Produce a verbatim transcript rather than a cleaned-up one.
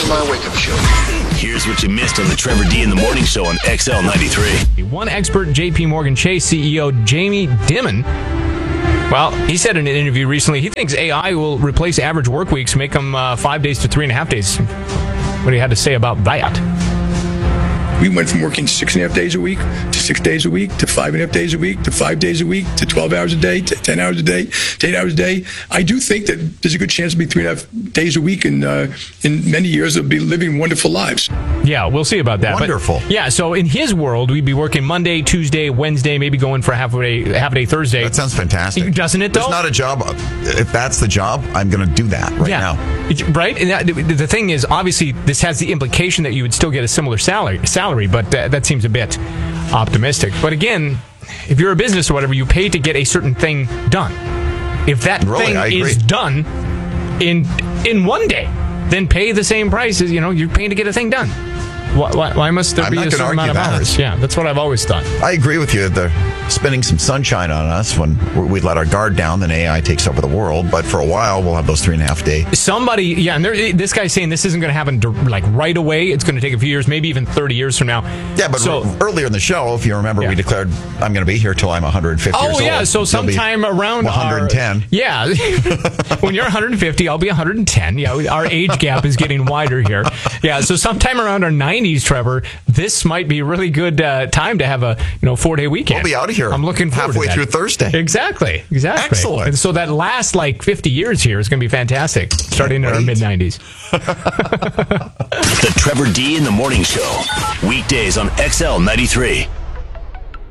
my wake-up show. Here's what you missed on the Trevor D in the Morning Show on X L ninety-three. One expert, J P Morgan Chase C E O Jamie Dimon, well, he said in an interview recently he thinks A I will replace average work weeks, make them uh, five days to three and a half days. What do you have to say about that? We went from working six and a half days a week to six days a week to five and a half days a week to five days a week to twelve hours a day to ten hours a day to eight hours a day. I do think that there's a good chance to be three and a half days a week, and uh, in many years they'll be living wonderful lives. Yeah, we'll see about that. Wonderful. But, yeah, so in his world, we'd be working Monday, Tuesday, Wednesday, maybe going for a half a day, half a day Thursday. That sounds fantastic. Doesn't it, though? It's not a job. If that's the job, I'm going to do that right yeah. now. Right? And that, the thing is, obviously, this has the implication that you would still get a similar salary, salary but uh, that seems a bit optimistic. But again, if you're a business or whatever, you pay to get a certain thing done. If that Really, thing I agree. is done in in one day, then pay the same price as, you know, you're paying to get a thing done. Why, why, why must there I'm be not a gonna certain amount of argue that. hours? Yeah, that's what I've always thought. I agree with you. They're spinning some sunshine on us when we let our guard down, then A I takes over the world. But for a while, we'll have those three and a half day. Somebody, yeah, and there, this guy's saying this isn't going to happen like right away. It's going to take a few years, maybe even thirty years from now. Yeah, but so, r- earlier in the show, if you remember, Yeah. we declared I'm going to be here till I'm one hundred fifty years Oh old. yeah, so You'll be sometime around one hundred ten. Our, yeah, when you're one hundred fifty, I'll be one hundred ten. Yeah, our age gap is getting wider here. Yeah, so sometime around our nineties, Trevor, this might be a really good uh, time to have a you know four day weekend. We'll be out of here. I'm looking forward halfway to that. through Thursday. Exactly, exactly. Excellent. And so that last like fifty years here is going to be fantastic, starting in our mid nineties. The Trevor D in the Morning Show. Weekdays on X L ninety-three.